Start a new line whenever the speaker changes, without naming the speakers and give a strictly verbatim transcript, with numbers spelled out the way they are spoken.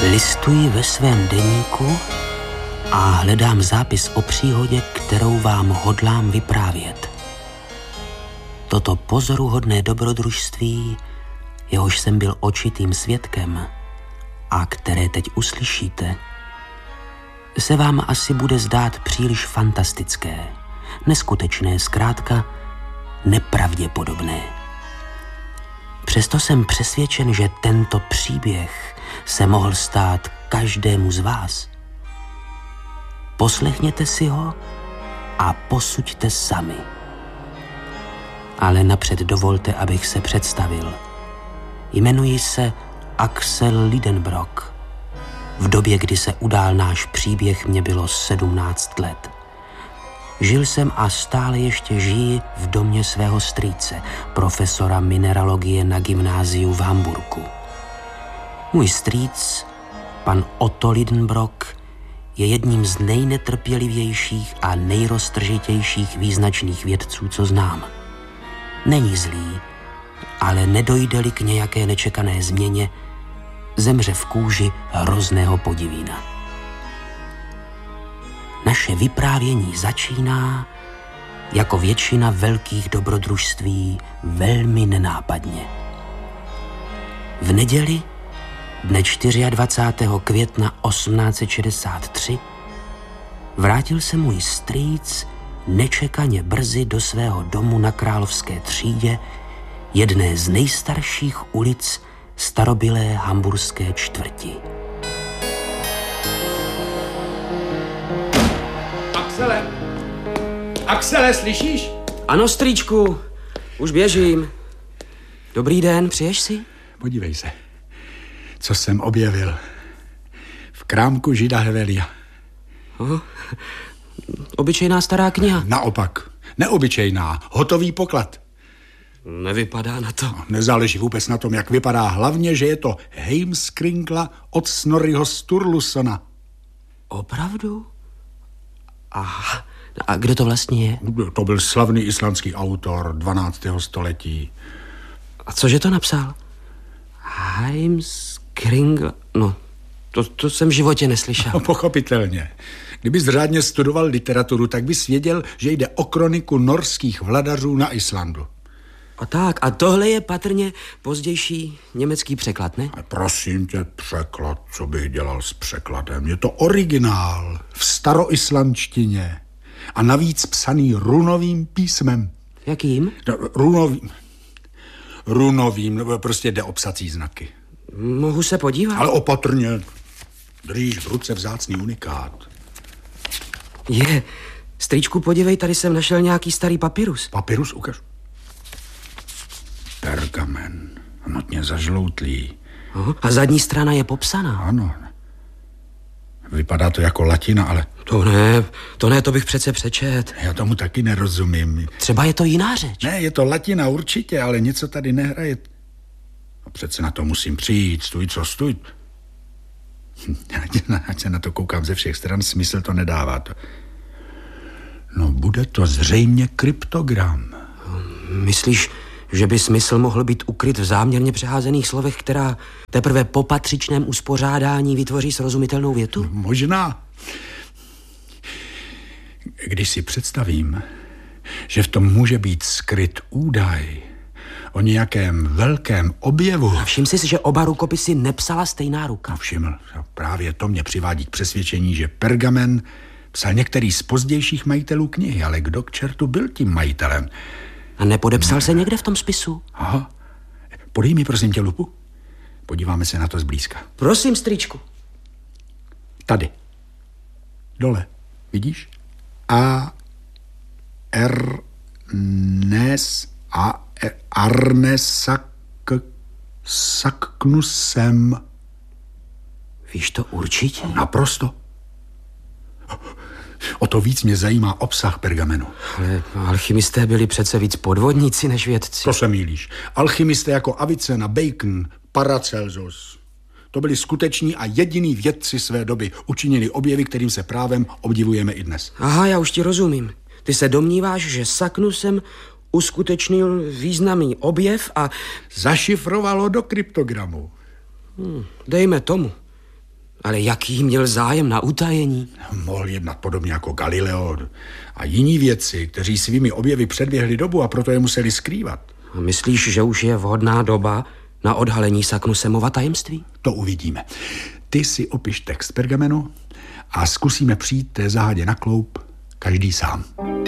Listuji ve svém deníku a hledám zápis o příhodě, kterou vám hodlám vyprávět. Toto pozoruhodné dobrodružství, jehož jsem byl očitým svědkem a které teď uslyšíte, se vám asi bude zdát příliš fantastické, neskutečné, zkrátka nepravděpodobné. Přesto jsem přesvědčen, že tento příběh se mohl stát každému z vás. Poslechněte si ho a posuďte sami. Ale napřed dovolte, abych se představil. Jmenuji se Axel Lidenbrock. V době, kdy se udál náš příběh, mě bylo sedmnáct let. Žil jsem a stále ještě žiji v domě svého strýce, profesora mineralogie na gymnáziu v Hamburku. Můj strýc, pan Otto Lidenbrock, je jedním z nejnetrpělivějších a nejroztržitějších význačných vědců, co znám. Není zlý, ale nedojde-li k nějaké nečekané změně, zemře v kůži hrozného podivína. Naše vyprávění začíná, jako většina velkých dobrodružství, velmi nenápadně. V neděli, dne dvacátého čtvrtého května osmnáct set šedesát tři, vrátil se můj strýc nečekaně brzy do svého domu na Královské třídě, jedné z nejstarších ulic starobylé hamburské čtvrti.
Axele! Axele, slyšíš?
Ano, strýčku, už běžím. Dobrý den, přiješ si?
Podívej se, co jsem objevil. V krámku žida Hevelia.
Oh, obyčejná stará kniha.
Naopak, neobyčejná, hotový poklad.
Nevypadá na to.
No, nezáleží vůbec na tom, jak vypadá, hlavně, že je to Heimskringla od Snorriho Sturlusona.
Opravdu? A, a kdo to vlastně je?
To byl slavný islandský autor dvanáctého století.
A cože to napsal? Heimskringla... No, to, to jsem v životě neslyšel.
No, pochopitelně. Kdybys řádně studoval literaturu, tak bys věděl, že jde o kroniku norských vladařů na Islandu.
A tak, a tohle je patrně pozdější německý překlad, ne?
A prosím tě, překlad, co bych dělal s překladem? Je to originál v staroislandštině a navíc psaný runovým písmem.
Jakým?
No, runovým. Runovým, nebo prostě jde o psací znaky.
Mohu se podívat?
Ale opatrně, držíš v ruce vzácný unikát.
Je, strýčku, podívej, tady jsem našel nějaký starý papyrus.
Papyrus, ukaž. Pergamen, notně zažloutlý.
Aha, a zadní strana je popsaná.
Ano. Vypadá to jako latina, ale...
To ne, to ne, to bych přece přečet.
Já tomu taky nerozumím.
Třeba je to jiná řeč.
Ne, je to latina určitě, ale něco tady nehraje. A přece na to musím přijít, stůj, co stůj. Ať se na to koukám ze všech stran, smysl to nedává. To... No, bude to zřejmě kryptogram.
Myslíš, že by smysl mohl být ukryt v záměrně přeházených slovech, která teprve po patřičném uspořádání vytvoří srozumitelnou větu?
No, možná. Když si představím, že v tom může být skryt údaj o nějakém velkém objevu...
A všim si, že oba rukopisy nepsala stejná ruka.
No, všiml. Právě to mě přivádí k přesvědčení, že pergamen psal některý z pozdějších majitelů knihy, ale kdo k čertu byl tím majitelem?
A nepodepsal ne. se někde v tom spisu?
Aha. Podej mi, prosím tě, lupu. Podíváme se na to zblízka.
Prosím, strýčku.
Tady. Dole. Vidíš? A R Nes A Arnesak Saknusem.
Víš to určitě?
Naprosto. O to víc mě zajímá obsah pergamenu.
Ale alchymisté byli přece víc podvodníci než vědci.
To se mýlíš. Alchymisté jako Avicenna, Bacon, Paracelsus. To byli skuteční a jediní vědci své doby. Učinili objevy, kterým se právem obdivujeme i dnes.
Aha, já už ti rozumím. Ty se domníváš, že Saknusem uskutečnil významný objev a...
zašifrovalo do kryptogramu.
Hmm, dejme tomu. Ale jaký měl zájem na utajení?
Mohl jednat podobně jako Galileo a jiní vědci, kteří svými objevy předběhli dobu a proto je museli skrývat.
A myslíš, že už je vhodná doba na odhalení Saknusemova tajemství?
To uvidíme. Ty si opiš text pergamenu a zkusíme přijít té zahadě na kloup každý sám.